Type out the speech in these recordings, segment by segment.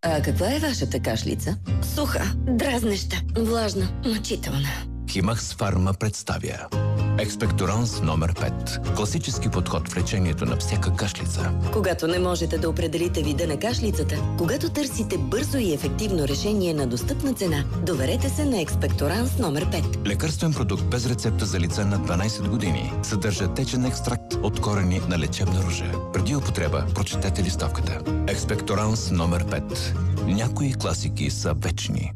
А каква е вашата кашлица? Суха, дразнеща, влажна, мъчителна. Химакс Фарма представя Експекторанс номер 5. Класически подход в лечението на всяка кашлица. Когато не можете да определите вида на кашлицата, когато търсите бързо и ефективно решение на достъпна цена, доверете се на Експекторанс номер 5. Лекарствен продукт без рецепта за лица над 12 години. Съдържа течен екстракт от корени на лечебна ружа. Преди употреба прочетете листовката. Експекторанс номер 5. Някои класики са вечни.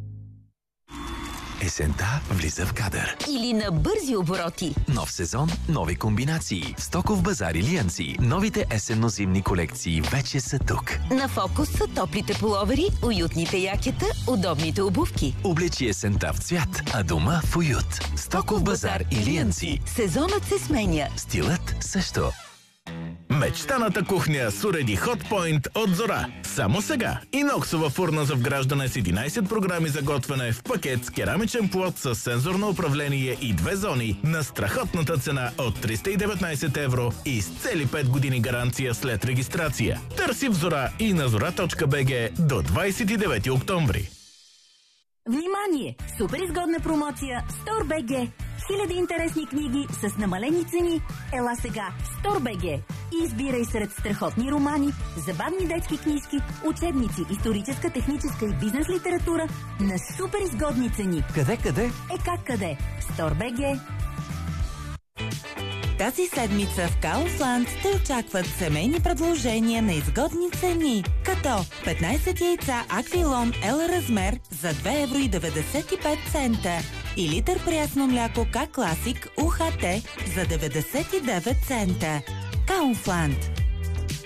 Есента влиза в кадър. Или на бързи обороти. Нов сезон, нови комбинации. В Стоков базар и Лианци. Новите есенно-зимни колекции вече са тук. На фокус са топлите пуловери, уютните якета, удобните обувки. Облечи есента в цвят, а дома в уют. Стоков базар и Лианци. Сезонът се сменя. Стилът също. Мечтаната кухня с уреди Hotpoint от Зора. Само сега. Иноксова фурна за вграждане с 11 програми за готвене в пакет с керамичен плот с сензорно управление и 2 зони на страхотната цена от 319 евро и с цели 5 години гаранция след регистрация. Търси в Зора и на zora.bg до 29 октомври. Внимание! Супер изгодна промоция StoreBG. Хиляди интересни книги с намалени цени. Ела сега в StoreBG и избирай сред страхотни романи, забавни детски книжки, учебници, историческа, техническа и бизнес литература на супер изгодни цени. Къде? Как къде? StoreBG. Тази седмица в Kaufland те очакват семейни предложения на изгодни цени, като 15 яйца Аквилон L размер за 2,95 евро и литър прясно мляко К-Класик УХТ за 99 цента. Kaufland.